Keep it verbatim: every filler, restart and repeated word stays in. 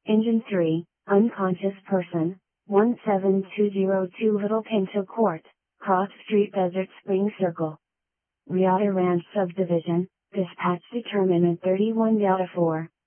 Engine three, unconscious person, one seven two zero two Little Pinto Court, Cross Street, Desert Spring Circle. Riata Ranch Subdivision, dispatch determinant thirty-one Delta four.